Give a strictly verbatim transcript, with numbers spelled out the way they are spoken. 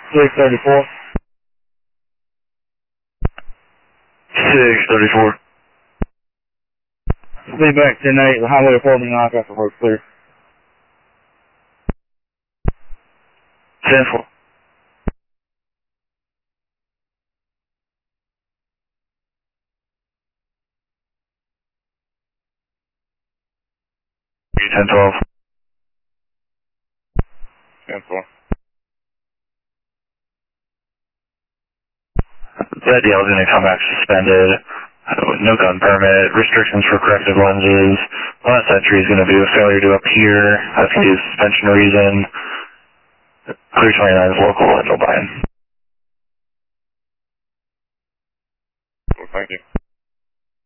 six thirty-four. six thirty-four. Feedback ten eight, the highway reporting knock after work clear. ten four. ten twelve. ten four. That deal is going to come back suspended. Uh, no gun permit, restrictions for corrective lenses. Last entry is going to be a failure to appear. That's going to be a suspension reason. Clear twenty-nine is local and O'Brien. Well, thank you.